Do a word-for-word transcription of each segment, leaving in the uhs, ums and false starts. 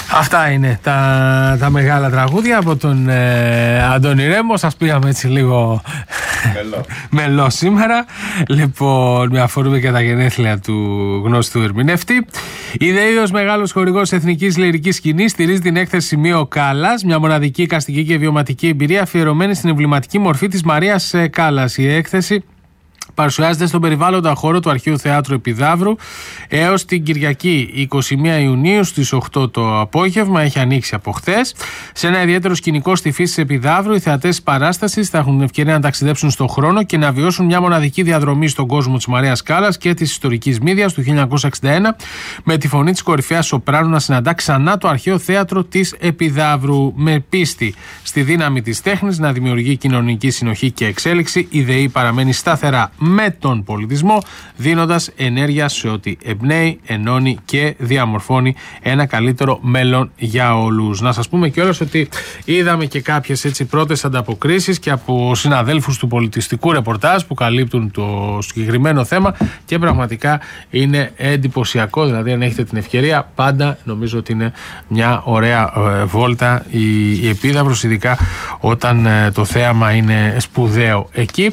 Αυτά είναι τα, τα μεγάλα τραγούδια από τον ε, Αντώνη Ρέμο. Σας πήγαμε έτσι λίγο μελό. μελό σήμερα. Λοιπόν, με αφορούμε και τα γενέθλια του γνώστου ερμηνευτή. Ιδεΐος μεγάλος χορηγός εθνικής λυρικής σκηνής στηρίζει την έκθεση Σημείο Κάλλας, μια μοναδική εικαστική και βιωματική εμπειρία αφιερωμένη στην εμβληματική μορφή της Μαρίας Κάλλας. Η έκθεση παρουσιάζεται στον περιβάλλοντα χώρο του Αρχαίου Θεάτρου Επιδαύρου έως την Κυριακή εικοστή πρώτη Ιουνίου στις οκτώ το απόγευμα. Έχει ανοίξει από χθες. Σε ένα ιδιαίτερο σκηνικό στη φύση της Επιδαύρου, οι θεατές της παράστασης θα έχουν την ευκαιρία να ταξιδέψουν στον χρόνο και να βιώσουν μια μοναδική διαδρομή στον κόσμο της Μαρίας Κάλλας και της ιστορικής Μύδιας του χίλια εννιακόσια εξήντα ένα, με τη φωνή της κορυφαίας σοπράνου να συναντά ξανά το Αρχαίο Θέατρο της Επιδαύρου. Με πίστη στη δύναμη της τέχνης να δημιουργεί κοινωνική συνοχή και εξέλιξη, η ΔΕΗ παραμένει σταθερά με τον πολιτισμό, δίνοντας ενέργεια σε ό,τι εμπνέει, ενώνει και διαμορφώνει ένα καλύτερο μέλλον για όλους. Να σας πούμε κιόλας ότι είδαμε και κάποιες έτσι πρώτες ανταποκρίσεις και από συναδέλφους του πολιτιστικού ρεπορτάζ που καλύπτουν το συγκεκριμένο θέμα και πραγματικά είναι εντυπωσιακό. Δηλαδή, αν έχετε την ευκαιρία, πάντα νομίζω ότι είναι μια ωραία ε, βόλτα η, η Επίδαυρος, ειδικά όταν ε, το θέαμα είναι σπουδαίο εκεί.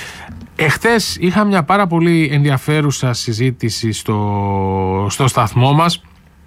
Εχθές είχα μια πάρα πολύ ενδιαφέρουσα συζήτηση στο, στο σταθμό μας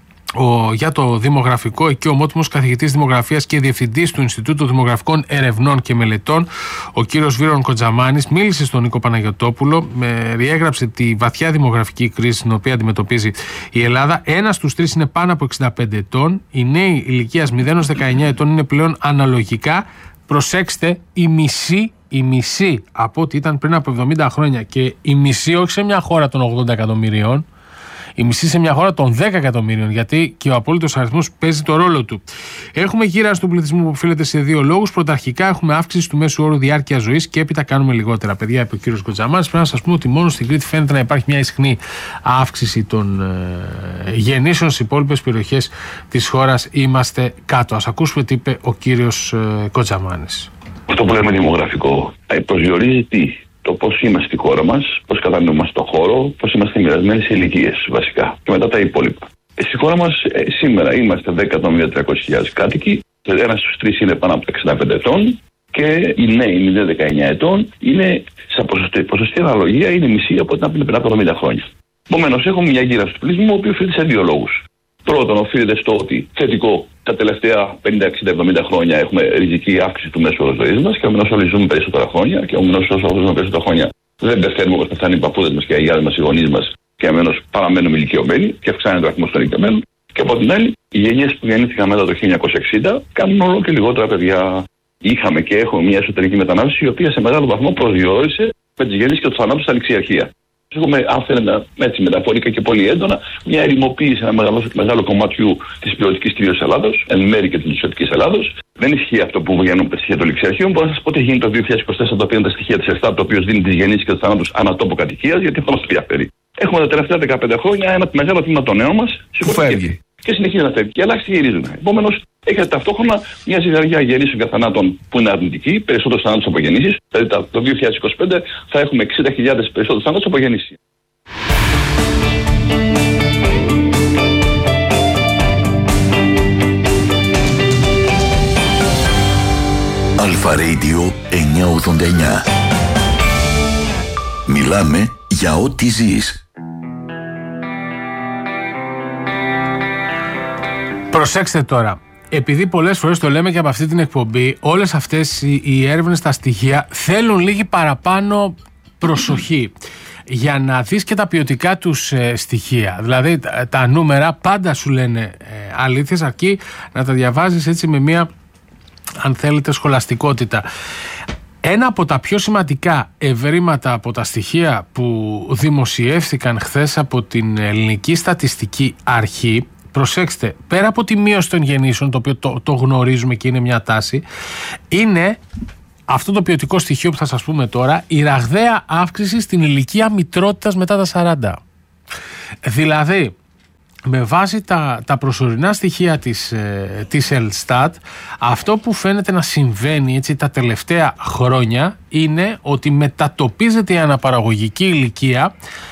ο, για το δημογραφικό, εκεί ο ομότιμος καθηγητής δημογραφίας και διευθυντής του Ινστιτούτου Δημογραφικών Ερευνών και Μελετών, ο κύριος Βίρον Κοντζαμάνης, μίλησε στον Νίκο Παναγιωτόπουλο, με, διέγραψε τη βαθιά δημογραφική κρίση την οποία αντιμετωπίζει η Ελλάδα. Ένας στους τρεις είναι πάνω από εξήντα πέντε ετών, οι νέοι ηλικίας μηδέν έως δεκαεννιά ετών είναι πλέον αναλογικά, προσέξτε, η μισή η μισή από ό,τι ήταν πριν από εβδομήντα χρόνια, και η μισή όχι σε μια χώρα των ογδόντα εκατομμυρίων, η μισή σε μια χώρα των δέκα εκατομμύριων, γιατί και ο απόλυτος αριθμός παίζει το ρόλο του. Έχουμε γύρανση του πληθυσμού που οφείλεται σε δύο λόγους. Πρωταρχικά έχουμε αύξηση του μέσου όρου διάρκειας ζωής και έπειτα κάνουμε λιγότερα. Παιδιά, είπε ο κύριος Κοντζαμάνης, πρέπει να σας πούμε ότι μόνο στην Κρήτη φαίνεται να υπάρχει μια ισχνή αύξηση των ε, γεννήσεων. Στις υπόλοιπες περιοχές της χώρας είμαστε κάτω. Ας ακούσουμε τι είπε ο κύριος ε, Κοντζαμάνης. Αυτό που λέμε δημογραφικό προσδιορίζει τι, το πώς είμαστε στη χώρα μας, πώς κατανοούμε τον χώρο, πώς είμαστε μοιρασμένοι σε ηλικίες βασικά και μετά τα υπόλοιπα. Στη χώρα μας ε, σήμερα είμαστε δέκα εκατομμύρια τριακόσιες χιλιάδες κάτοικοι, ένας στους τρεις είναι πάνω από εξήντα πέντε ετών και οι νέοι μηδέν με δεκαεννιά ετών είναι σε ποσοστή, ποσοστή αναλογία είναι μισή από ό,τι πριν από εβδομήντα χρόνια. Επομένως, έχουμε μια γύρανση του πληθυσμού, ο οποίος οφείλεται σε δύο λόγους. Πρώτον, οφείλεται στο ότι θετικό τα τελευταία πενήντα, εξήντα, εβδομήντα χρόνια έχουμε ριζική αύξηση του μέσου όρου ζωής μας και ομενός όλοι ζούμε περισσότερα χρόνια και ομενός όσο ζούμε περισσότερα χρόνια δεν πεθαίνουμε όπως πεθάνουν οι παππούδες μας και οι γιάδες μας, οι γονείς μας, και επομένως παραμένουμε ηλικιωμένοι και αυξάνεται ο αριθμός των ηλικιωμένων. Και από την άλλη, οι γενιές που γεννήθηκαν μετά το χίλια εννιακόσια εξήντα κάνουν όλο και λιγότερα παιδιά. Είχαμε και έχουμε μια εσωτερική μετανάστευση, η οποία σε μεγάλο βαθμό προσδιορίσε με τις γεννήσεις και του θανάτου στα ληξιαρχεία. Έχουμε, αν θέλετε, έτσι μεταφορικά και πολύ έντονα, μια ερημοποίηση ένα μεγάλο, μεγάλο κομματιού της ποιοτικής κυρίως Ελλάδος, εν μέρει και της νησιωτικής Ελλάδος. Δεν ισχύει αυτό που βγαίνουν από τα στοιχεία των ληξιαρχείων. Μπορώ να σας πω τι γίνει το δύο χιλιάδες είκοσι τέσσερα, το οποίο είναι τα στοιχεία της ΕΣΤΑΤ, το οποίο δίνει τις γεννήσεις και τους θανάτους ανατόπου κατοικίας, γιατί αυτό μας ενδιαφέρει. Έχουμε τα τελευταία δεκαπέντε χρόνια ένα μεγάλο τμήμα των νέων μας φεύγει. Και συνεχίζει να φεύγει. Και ελάχιστοι γυρίζουν. Επομένως, έχετε ταυτόχρονα μια ζυγαριά γεννήσεων και θανάτων που είναι αρνητική, περισσότερους θανάτους από γεννήσεις. Δηλαδή το δύο χιλιάδες είκοσι πέντε θα έχουμε εξήντα χιλιάδες περισσότερους θανάτους από γεννήσεις. Αλφα Radio εννιακόσια ογδόντα εννιά. Μιλάμε για ό,τι ζεις. Προσέξτε τώρα, επειδή πολλές φορές το λέμε και από αυτή την εκπομπή, όλες αυτές οι, οι έρευνες, τα στοιχεία θέλουν λίγη παραπάνω προσοχή για να δεις και τα ποιοτικά τους ε, στοιχεία. Δηλαδή τα, τα νούμερα πάντα σου λένε ε, αλήθειες, αρκεί να τα διαβάζεις έτσι με μια, αν θέλετε, σχολαστικότητα. Ένα από τα πιο σημαντικά ευρήματα από τα στοιχεία που δημοσιεύθηκαν χθες από την Ελληνική Στατιστική Αρχή, προσέξτε, πέρα από τη μείωση των γεννήσεων, το οποίο το, το γνωρίζουμε και είναι μια τάση, είναι αυτό το ποιοτικό στοιχείο που θα σας πούμε τώρα, η ραγδαία αύξηση στην ηλικία μητρότητας μετά τα σαράντα. Δηλαδή, με βάση τα, τα προσωρινά στοιχεία της, ε, της Ελστάτ, αυτό που φαίνεται να συμβαίνει έτσι τα τελευταία χρόνια είναι ότι μετατοπίζεται η αναπαραγωγική ηλικία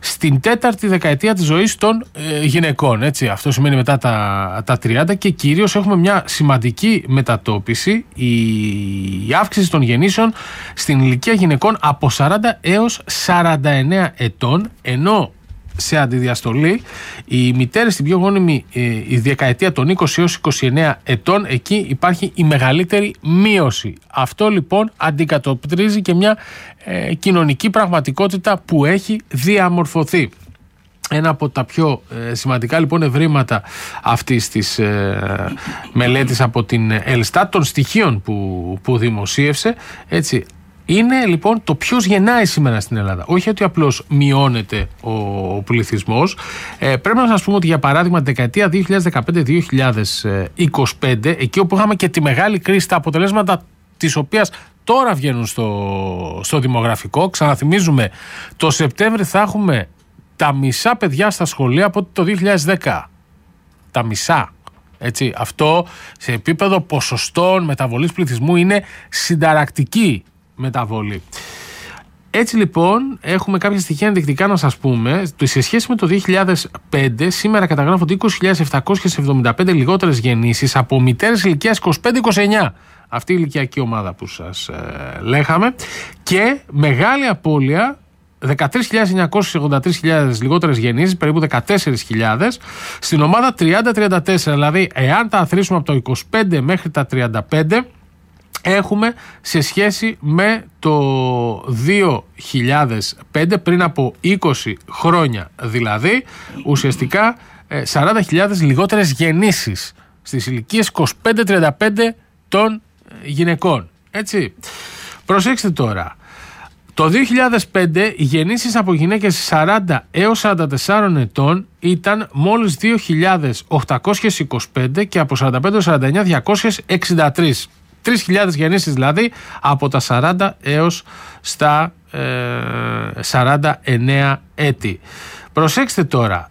στην τέταρτη δεκαετία της ζωής των ε, γυναικών. Έτσι. Αυτό σημαίνει μετά τα, τα τριάντα και κυρίως έχουμε μια σημαντική μετατόπιση, η, η αύξηση των γεννήσεων στην ηλικία γυναικών από σαράντα έως σαράντα εννέα ετών, ενώ σε αντιδιαστολή οι μητέρες στην πιο γόνιμη ε, η δεκαετία των είκοσι έως είκοσι εννέα ετών, εκεί υπάρχει η μεγαλύτερη μείωση. Αυτό λοιπόν αντικατοπτρίζει και μια ε, κοινωνική πραγματικότητα που έχει διαμορφωθεί. Ένα από τα πιο ε, σημαντικά λοιπόν ευρήματα αυτής της ε, μελέτης από την Ελστάτ, των στοιχείων που, που δημοσίευσε, έτσι, είναι λοιπόν το ποιος γεννάει σήμερα στην Ελλάδα. Όχι ότι απλώς μειώνεται ο, ο πληθυσμός. Ε, πρέπει να σας πούμε ότι για παράδειγμα τη δεκαετία δύο χιλιάδες δεκαπέντε με δύο χιλιάδες είκοσι πέντε, εκεί όπου είχαμε και τη μεγάλη κρίση, τα αποτελέσματα της οποίας τώρα βγαίνουν στο, στο δημογραφικό, ξαναθυμίζουμε, το Σεπτέμβρη θα έχουμε τα μισά παιδιά στα σχολεία από το δύο χιλιάδες δέκα. Τα μισά. Έτσι, αυτό σε επίπεδο ποσοστών μεταβολής πληθυσμού είναι συνταρακτική μεταβολή. Έτσι λοιπόν έχουμε κάποια στοιχεία ενδεικτικά να σας πούμε. Σε σχέση με το δύο χιλιάδες πέντε, σήμερα καταγράφονται είκοσι χιλιάδες επτακόσιες εβδομήντα πέντε λιγότερες γεννήσεις από μητέρες ηλικίας είκοσι πέντε είκοσι εννέα. Αυτή η ηλικιακή ομάδα που σας ε, λέγαμε. Και μεγάλη απώλεια, δεκατρείς χιλιάδες εννιακόσιες ογδόντα τρεις λιγότερες γεννήσεις, περίπου δεκατέσσερις χιλιάδες, στην ομάδα τριάντα τριάντα τέσσερα. Δηλαδή, εάν τα αθροίσουμε από το είκοσι πέντε μέχρι τα τριάντα πέντε, έχουμε σε σχέση με το δύο χιλιάδες πέντε, πριν από είκοσι χρόνια δηλαδή, ουσιαστικά σαράντα χιλιάδες λιγότερες γεννήσεις στις ηλικίες είκοσι πέντε τριάντα πέντε των γυναικών. Έτσι. Προσέξτε τώρα. Το δύο χιλιάδες πέντε οι γεννήσεις από γυναίκες σαράντα έως σαράντα τέσσερα ετών ήταν μόλις δύο χιλιάδες οκτακόσιες είκοσι πέντε και από σαράντα πέντε έως σαράντα εννέα διακόσιες εξήντα τρεις. τρεις χιλιάδες γεννήσεις δηλαδή από τα σαράντα έως στα ε, σαράντα εννέα έτη. Προσέξτε τώρα,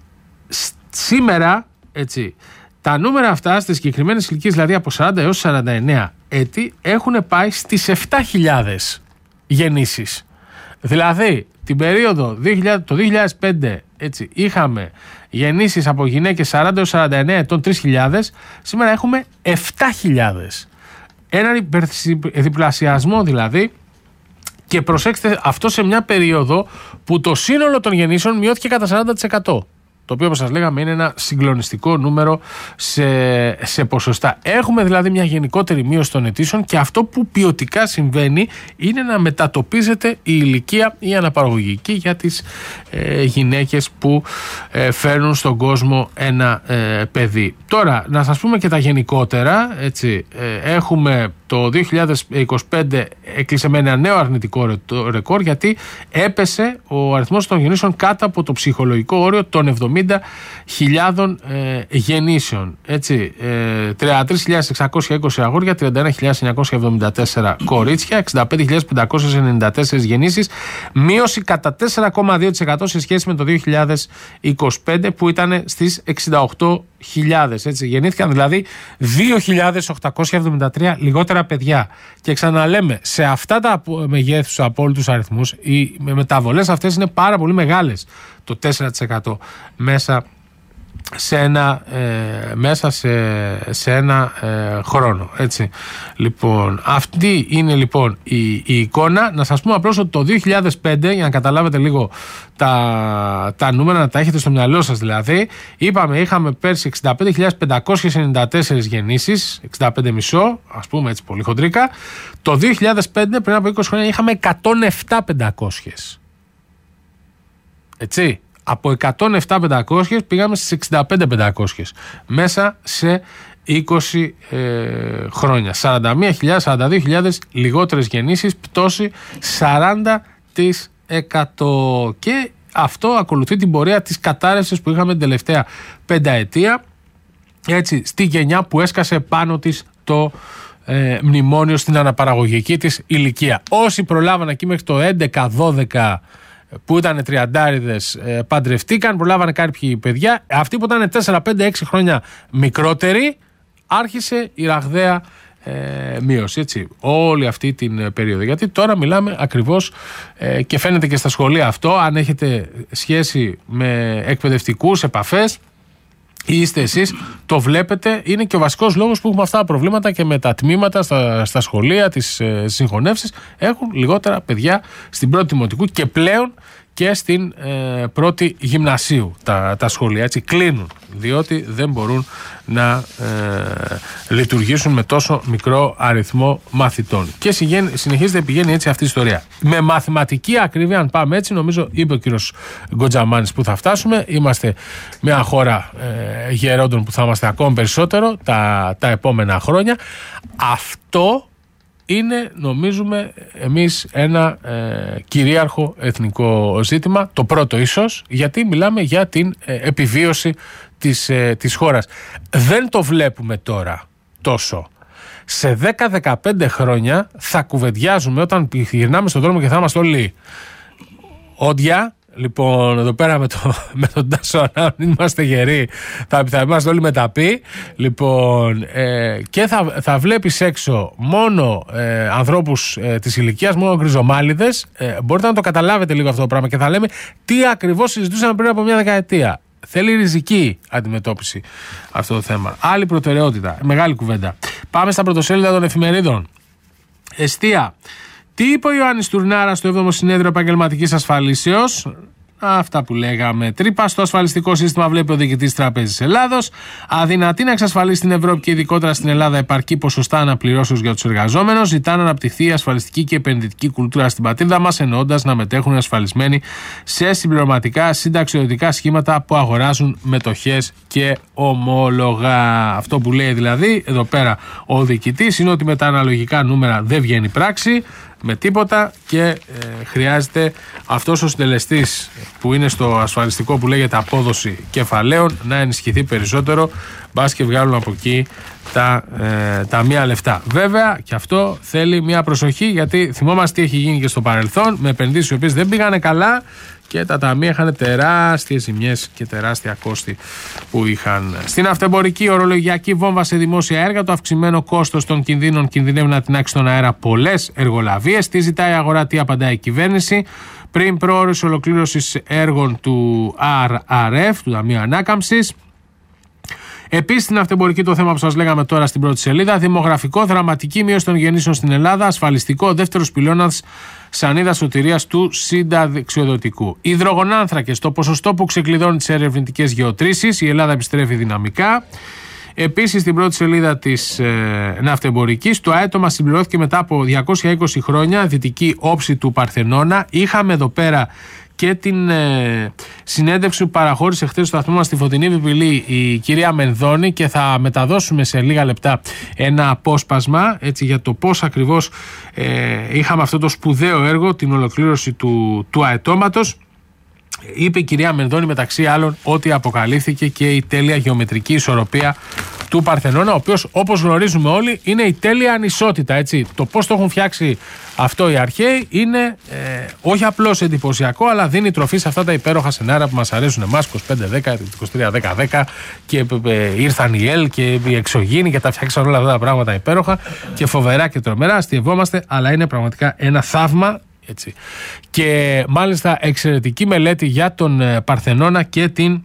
σήμερα, έτσι, τα νούμερα αυτά στις συγκεκριμένες ηλικίες, δηλαδή από σαράντα έως σαράντα εννέα έτη, έχουν πάει στις επτά χιλιάδες γεννήσεις. Δηλαδή την περίοδο το δύο χιλιάδες πέντε, έτσι, είχαμε γεννήσεις από γυναίκες σαράντα έως σαράντα εννέα ετών τρεις χιλιάδες, σήμερα έχουμε επτά χιλιάδες. Έναν υπερδιπλασιασμό δηλαδή, και προσέξτε, αυτό σε μια περίοδο που το σύνολο των γεννήσεων μειώθηκε κατά σαράντα τοις εκατό. Το οποίο, όπως σας λέγαμε, είναι ένα συγκλονιστικό νούμερο σε, σε ποσοστά. Έχουμε δηλαδή μια γενικότερη μείωση των αιτήσεων, και αυτό που ποιοτικά συμβαίνει είναι να μετατοπίζεται η ηλικία η αναπαραγωγική για τις ε, γυναίκες που ε, φέρνουν στον κόσμο ένα ε, παιδί. Τώρα, να σας πούμε και τα γενικότερα. Έτσι, ε, έχουμε το δύο χιλιάδες είκοσι πέντε έκλεισε με ένα νέο αρνητικό ρεκόρ, γιατί έπεσε ο αριθμός των γεννήσεων κάτω από το ψυχολογικό όριο των εβδομήντα χιλιάδων ε, γεννήσεων. Έτσι, ε, τριάντα τρεις χιλιάδες εξακόσια είκοσι αγόρια, τριάντα ένα χιλιάδες εννιακόσια εβδομήντα τέσσερα κορίτσια, εξήντα πέντε χιλιάδες πεντακόσιες ενενήντα τέσσερις γεννήσεις, μείωση κατά τέσσερα κόμμα δύο τοις εκατό σε σχέση με το δύο χιλιάδες είκοσι πέντε που ήταν στις εξήντα οκτώ χιλιάδες. Έτσι, γεννήθηκαν δηλαδή δύο χιλιάδες οκτακόσια εβδομήντα τρία λιγότερα παιδιά. Και ξαναλέμε, σε αυτά τα μεγέθους απόλυτους αριθμούς, οι μεταβολές αυτές είναι πάρα πολύ μεγάλες. Το τέσσερα τοις εκατό μέσα σε ένα, ε, μέσα σε, σε ένα ε, χρόνο. Έτσι. Λοιπόν, αυτή είναι λοιπόν η, η εικόνα. Να σας πούμε απλώς ότι το δύο χιλιάδες πέντε, για να καταλάβετε λίγο τα, τα νούμερα, να τα έχετε στο μυαλό σας δηλαδή, είπαμε, είχαμε πέρσι εξήντα πέντε χιλιάδες πεντακόσιες ενενήντα τέσσερις γεννήσεις, εξήντα πέντε κόμμα πέντε, ας πούμε έτσι πολύ χοντρικά. Το δύο χιλιάδες πέντε, πριν από είκοσι χρόνια, είχαμε εκατόν επτά χιλιάδες πεντακόσιες. Έτσι. Από εκατόν επτά χιλιάδες πεντακόσιες πήγαμε στις εξήντα πέντε χιλιάδες πεντακόσιες μέσα σε είκοσι ε, χρόνια. σαράντα μία χιλιάδες, σαράντα δύο χιλιάδες λιγότερες γεννήσεις, πτώση σαράντα τοις εκατό. Και αυτό ακολουθεί την πορεία της κατάρρευσης που είχαμε την τελευταία πενταετία, έτσι, στη γενιά που έσκασε πάνω της το ε, μνημόνιο στην αναπαραγωγική της ηλικία. Όσοι προλάβαν εκεί μέχρι το έντεκα δώδεκα, που ήταν τριαντάριδες, ε, παντρευτήκαν, προλάβανε κάποιοι παιδιά. Αυτοί που ήταν τέσσερα πέντε έξι χρόνια μικρότεροι, άρχισε η ραγδαία ε, μείωση, έτσι, όλη αυτή την περίοδο. Γιατί τώρα μιλάμε ακριβώς ε, και φαίνεται και στα σχολεία αυτό, αν έχετε σχέση με εκπαιδευτικούς, επαφές, ή είστε εσείς, το βλέπετε, είναι και ο βασικός λόγος που έχουμε αυτά τα προβλήματα και με τα τμήματα στα, στα σχολεία, τις ε, συγχωνεύσεις, έχουν λιγότερα παιδιά στην πρώτη δημοτικού και πλέον και στην ε, πρώτη γυμνασίου τα, τα σχολεία, έτσι, κλείνουν, διότι δεν μπορούν να ε, λειτουργήσουν με τόσο μικρό αριθμό μαθητών. Και συνεχίζεται, πηγαίνει έτσι αυτή η ιστορία. Με μαθηματική ακρίβεια, αν πάμε έτσι, νομίζω είπε ο κύριος Γκοτζαμάνης που θα φτάσουμε. Είμαστε μια χώρα ε, γερόντων που θα είμαστε ακόμη περισσότερο τα, τα επόμενα χρόνια. Αυτό είναι, νομίζουμε εμείς, ένα ε, κυρίαρχο εθνικό ζήτημα, το πρώτο ίσως, γιατί μιλάμε για την ε, επιβίωση της, ε, της χώρας. Δεν το βλέπουμε τώρα τόσο. Σε δέκα με δεκαπέντε χρόνια θα κουβεντιάζουμε όταν γυρνάμε στον δρόμο και θα είμαστε όλοι όντια. Λοιπόν, εδώ πέρα με, το, με τον Τάσο, αν είμαστε γεροί, θα, θα είμαστε όλοι μεταποί. Λοιπόν, ε, και θα, θα βλέπεις έξω μόνο ε, ανθρώπους ε, της ηλικίας, μόνο γκριζομάλιδες. Ε, μπορείτε να το καταλάβετε λίγο αυτό το πράγμα και θα λέμε τι ακριβώς συζητούσαμε πριν από μια δεκαετία. Θέλει ριζική αντιμετώπιση αυτό το θέμα. Άλλη προτεραιότητα, μεγάλη κουβέντα. Πάμε στα πρωτοσέλιδα των εφημερίδων. Εστία. Τι είπε ο Ιωάννης Τουρνάρας στο έβδομο Συνέδριο Επαγγελματικής Ασφαλίσεως? Αυτά που λέγαμε. Τρύπα στο ασφαλιστικό σύστημα, βλέπει ο διοικητής Τράπεζας Ελλάδος. Αδυνατή να εξασφαλίσει στην Ευρώπη και ειδικότερα στην Ελλάδα επαρκή ποσοστά αναπληρώσεως για τους εργαζόμενους. Ζητά να αναπτυχθεί η ασφαλιστική και επενδυτική κουλτούρα στην πατρίδα μας, εννοώντας να μετέχουν ασφαλισμένοι σε συμπληρωματικά συνταξιοδοτικά σχήματα που αγοράζουν μετοχές και ομόλογα. Αυτό που λέει δηλαδή εδώ πέρα ο διοικητής είναι ότι με τα αναλογικά νούμερα δεν βγαίνει πράξη με τίποτα και ε, χρειάζεται αυτός ο συντελεστής που είναι στο ασφαλιστικό που λέγεται απόδοση κεφαλαίων να ενισχυθεί περισσότερο, μπας και βγάλουν από εκεί τα, ε, τα μία λεφτά. Βέβαια και αυτό θέλει μια προσοχή, γιατί θυμόμαστε τι έχει γίνει και στο παρελθόν με επενδύσεις οι οποίες δεν πήγανε καλά και τα ταμεία είχαν τεράστιες ζημιές και τεράστια κόστη που είχαν. Στην αυτεμπορική ορολογιακή βόμβα σε δημόσια έργα, το αυξημένο κόστος των κινδύνων κινδυνεύει να τεινάξει στον αέρα πολλές εργολαβίες. Τι ζητάει η αγορά, τι απαντάει η κυβέρνηση? Πριν προώρηση ολοκλήρωσης έργων του αρ αρ εφ, του Ταμείου Ανάκαμψης. Επίσης, στην αυτεμπορική το θέμα που σας λέγαμε τώρα στην πρώτη σελίδα. Δημογραφικό, δραματική μείωση των γεννήσεων στην Ελλάδα. Ασφαλιστικό, δεύτερος πυλώνας σανίδα σωτηρίας του συνταξιοδοτικού. Υδρογονάνθρακες, το ποσοστό που ξεκλειδώνει τις ερευνητικές γεωτρήσεις. Η Ελλάδα επιστρέφει δυναμικά. Επίσης, στην πρώτη σελίδα της ε, ναυτεμπορικής, το αέτομα συμπληρώθηκε μετά από διακόσια είκοσι χρόνια, δυτική όψη του Παρθενώνα. Είχαμε εδώ πέρα και την ε, συνέντευξη που παραχώρησε χθες στο σταθμό μας στη Φωτεινή Βιπυλή η κυρία Μενδώνη και θα μεταδώσουμε σε λίγα λεπτά ένα απόσπασμα, έτσι, για το πώς ακριβώς ε, είχαμε αυτό το σπουδαίο έργο, την ολοκλήρωση του, του αετώματος. Είπε η κυρία Μενδώνη μεταξύ άλλων ότι αποκαλύφθηκε και η τέλεια γεωμετρική ισορροπία του Παρθενώνα, ο οποίος, όπως γνωρίζουμε όλοι, είναι η τέλεια ανισότητα, έτσι. Το πώς το έχουν φτιάξει αυτό οι αρχαίοι είναι ε, όχι απλώς εντυπωσιακό, αλλά δίνει τροφή σε αυτά τα υπέροχα σενάρια που μας αρέσουν εμάς, είκοσι πέντε δέκα, είκοσι τρία δέκα δέκα, και ε, ήρθαν οι ΕΛ και οι εξωγήινοι και τα φτιάξαν όλα αυτά τα πράγματα υπέροχα και φοβερά και τρομερά. Αστειευόμαστε, αλλά είναι πραγματικά ένα θαύμα. Έτσι. Και μάλιστα εξαιρετική μελέτη για τον Παρθενώνα και την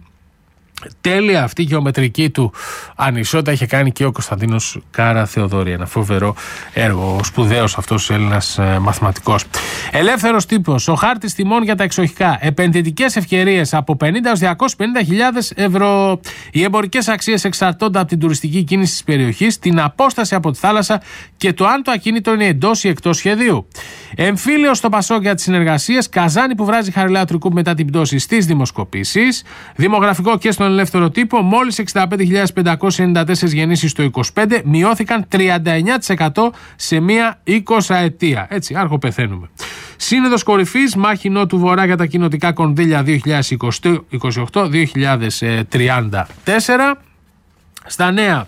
τέλεια αυτή γεωμετρική του ανισότητα είχε κάνει και ο Κωνσταντίνος Καραθεοδόρη. Ένα φοβερό έργο, ο σπουδαίος αυτός Έλληνας ε, μαθηματικός. Ελεύθερος τύπος, ο χάρτης τιμών για τα εξοχικά. Επενδυτικές ευκαιρίες από πενήντα έως διακόσιες πενήντα χιλιάδες ευρώ. Οι εμπορικές αξίες εξαρτώνται από την τουριστική κίνηση της περιοχής, την απόσταση από τη θάλασσα και το αν το ακίνητο είναι εντός ή εκτός σχεδίου. Εμφύλιο στο Πασόκ για τις συνεργασίες. Καζάνι που βράζει Χαριλάου Τρικούπ μετά την πτώση στις δημοσκοπήσεις. Δημογραφικό και στον ελεύθερο τύπο. Μόλις εξήντα πέντε χιλιάδες πεντακόσιες ενενήντα τέσσερις γεννήσεις το είκοσι πέντε, μειώθηκαν τριάντα εννέα τοις εκατό σε μία εικοσαετία. Έτσι, άρχο πεθαίνουμε. Σύνοδος κορυφής, μάχη Νότου Βορρά για τα κοινοτικά κονδύλια δύο χιλιάδες είκοσι οκτώ δύο χιλιάδες τριάντα τέσσερα. Στα νέα.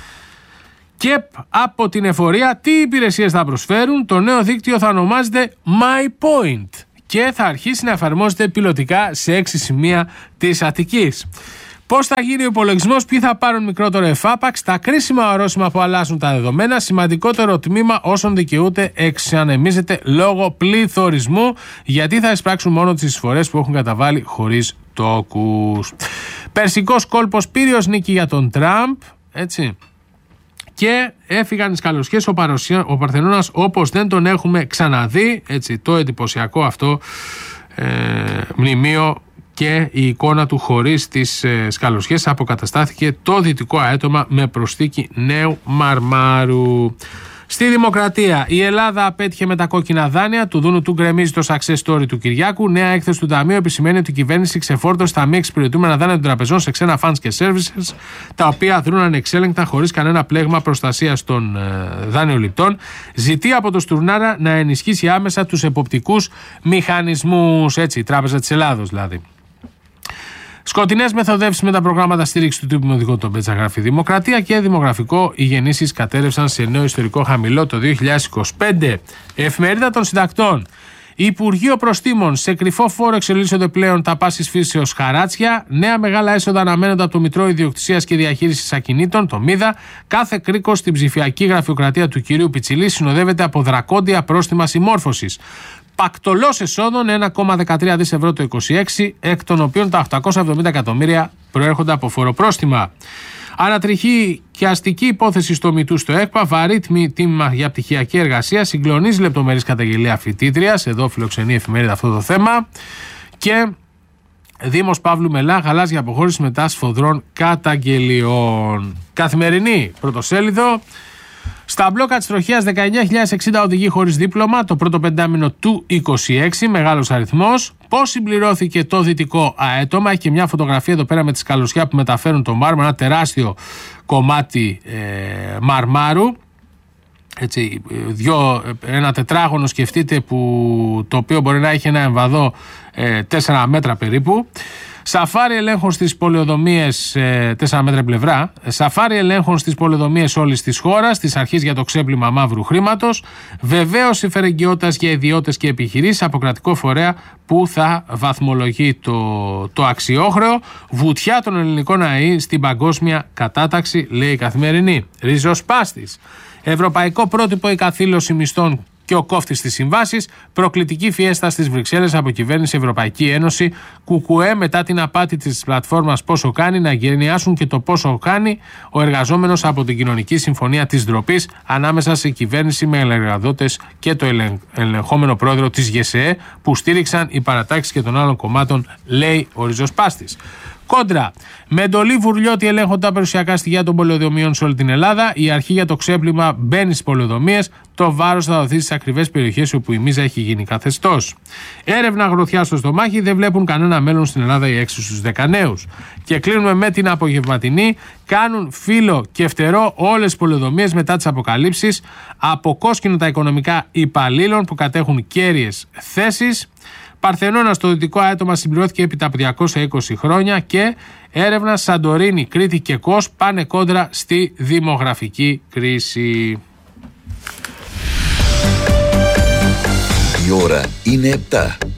ΚΕΠ από την εφορία, τι υπηρεσίες θα προσφέρουν? Το νέο δίκτυο θα ονομάζεται My Point και θα αρχίσει να εφαρμόζεται πιλωτικά σε έξι σημεία της Αττικής. Πώς θα γίνει ο υπολογισμός, ποιοι θα πάρουν μικρότερο εφάπαξ, τα κρίσιμα ορόσημα που αλλάζουν τα δεδομένα, σημαντικότερο τμήμα όσων δικαιούται εξανεμίζεται λόγω πληθωρισμού, γιατί θα εισπράξουν μόνο τις εισφορές που έχουν καταβάλει χωρίς τόκους. Περσικός κόλπος, πύριος νίκη για τον Τραμπ, έτσι. Και έφυγαν οι σκαλωσιές, ο, Παροσία, ο Παρθενώνας όπως δεν τον έχουμε ξαναδεί, έτσι, το εντυπωσιακό αυτό ε, μνημείο και η εικόνα του χωρίς τις ε, σκαλωσιές. Αποκαταστάθηκε το δυτικό αέτομα με προσθήκη νέου μαρμάρου. Στη Δημοκρατία, η Ελλάδα απέτυχε με τα κόκκινα δάνεια, του Δούνου του γκρεμίζει το success story του Κυριάκου. Νέα έκθεση του Ταμείου επισημαίνει ότι η κυβέρνηση ξεφόρτωσε τα μη εξυπηρετούμενα δάνεια των τραπεζών σε ξένα funds και services, τα οποία δρούν ανεξέλεγκτα χωρίς κανένα πλέγμα προστασίας των ε, δανειοληπτών. Ζητεί από το Στουρνάρα να ενισχύσει άμεσα τους εποπτικούς μηχανισμούς. Έτσι, η Τράπεζα της Ελλάδος δηλαδή. Σκοτεινές μεθοδεύσεις με τα προγράμματα στήριξη του τύπου οδηγό των Πέτσα, γράφει Δημοκρατία, και δημογραφικό, οι γεννήσεις κατέρευσαν σε νέο ιστορικό χαμηλό το δύο χιλιάδες είκοσι πέντε. Εφημερίδα των Συντακτών. Υπουργείο Προστήμων, σε κρυφό φόρο εξελίσσονται πλέον τα πάσης φύσεως χαράτσια. Νέα μεγάλα έσοδα αναμένονται από το Μητρό Ιδιοκτησίας και Διαχείρισης Ακινήτων, το ΜΙΔΑ. Κάθε κρίκος στην ψηφιακή γραφειοκρατία του κυρίου Πιτσιλή συνοδεύεται από δρακόντια πρόστιμα συμμόρφωσης. Πακτολός εσόδων ένα κόμμα δεκατρία δισεκατομμύρια ευρώ το είκοσι έξι, εκ των οποίων τα οκτακόσια εβδομήντα εκατομμύρια προέρχονται από φοροπρόστιμα. Ανατριχή και αστική υπόθεση στο Μητού στο ΕΚΠΑ, βαρύτμη τίμημα για πτυχιακή εργασία, συγκλονίζει λεπτομερής καταγγελία φοιτήτριας. Εδώ φιλοξενεί η εφημερίδα αυτό το θέμα. Και Δήμος Παύλου Μελά, γαλάζια αποχώρηση μετά σφοδρών καταγγελιών. Καθημερινή πρωτοσέλιδο. Στα μπλόκα της τροχέας δεκαεννιά χιλιάδες εξήντα οδηγοί χωρίς δίπλωμα το πρώτο πεντάμινο του είκοσι έξι, μεγάλος αριθμός. Πώς συμπληρώθηκε το δυτικό αέτομα, έχει και μια φωτογραφία εδώ πέρα με τη σκαλωσιά που μεταφέρουν το μάρμαρο, ένα τεράστιο κομμάτι ε, μαρμάρου. Έτσι, δυο, ένα τετράγωνο σκεφτείτε, που, το οποίο μπορεί να έχει ένα εμβαδό ε, τέσσερα μέτρα περίπου. Σαφάρι ελέγχων στις πολεοδομίες, τέσσερα μέτρα πλευρά. Σαφάρι ελέγχων στις πολεοδομίες όλης της χώρας, της αρχής για το ξέπλυμα μαύρου χρήματος. Βεβαίως υφερεγγιότητας για ιδιώτες και επιχειρήσεις από κρατικό φορέα που θα βαθμολογεί το, το αξιόχρεο. Βουτιά των ελληνικών ΑΕΗ στην παγκόσμια κατάταξη, λέει η Καθημερινή. Ριζοσπάστης. Ευρωπαϊκό πρότυπο η καθήλωση μισθών και ο κόφτης της συμβάσης, προκλητική φιέστα στις Βρυξέλλες από κυβέρνηση Ευρωπαϊκή Ένωση, κουκουέ μετά την απάτη της πλατφόρμας Πόσο Κάνει να γενιάσουν και το πόσο κάνει ο εργαζόμενος από την κοινωνική συμφωνία της ντροπής ανάμεσα σε κυβέρνηση με εργαδότες και το ελεγχόμενο πρόεδρο της ΓΕΣΕΕ που στήριξαν οι παρατάξεις και των άλλων κομμάτων, λέει ο Ριζοσπάστης. Κόντρα. Με εντολή Βουρλιώτη ελέγχονται τα περιουσιακά στοιχεία των πολεοδομίων σε όλη την Ελλάδα. Η αρχή για το ξέπλυμα μπαίνει στις πολεοδομίες. Το βάρος θα δοθεί στις ακριβές περιοχές όπου η μίζα έχει γίνει καθεστώς. Έρευνα αγροθιά στο στομάχι. Δεν βλέπουν κανένα μέλλον στην Ελλάδα οι έξι στους δέκα νέους. Και κλείνουμε με την απογευματινή. Κάνουν φύλλο και φτερό όλες τις πολεοδομίες μετά τις αποκαλύψεις. Αποκόσκινουν τα οικονομικά υπαλλήλων που κατέχουν κέρυες θέσεις. Παρθενώνα στο δυτικό αέτομα συμπληρώθηκε έπειτα από διακόσια είκοσι χρόνια και έρευνα Σαντορίνη, Κρήτη και Κος πάνε κόντρα στη δημογραφική κρίση. Η ώρα είναι επτά.